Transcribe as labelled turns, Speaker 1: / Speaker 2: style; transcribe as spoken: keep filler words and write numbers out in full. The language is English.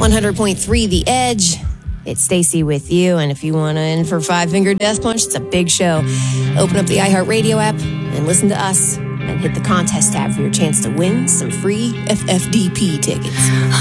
Speaker 1: one hundred point three The Edge. It's Stacy with you, and if you want to in for Five Finger Death Punch, it's a big show. Open up the iHeartRadio app and listen to us, and hit the contest tab for your chance to win some free F F D P tickets.